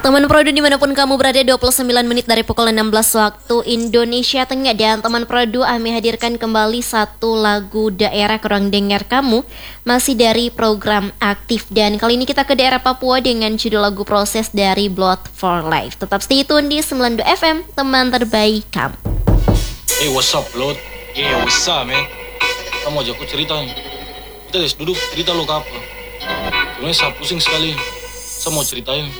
Teman Produ dimanapun kamu berada, 29 menit dari pukul 16 waktu Indonesia Tengah. Dan teman Produ, Ami hadirkan kembali satu lagu daerah kurang dengar kamu, masih dari program aktif. Dan kali ini kita ke daerah Papua dengan judul lagu Proses dari Blood for Life. Tetap stay tune di 92 FM, teman terbaik kamu. Hey, what's up, Lord? Yeah, what's up, man? Kamu ajak aku cerita nih. Kita guys duduk cerita lo ke apa? Sebenarnya saya pusing sekali. Saya mau ceritain.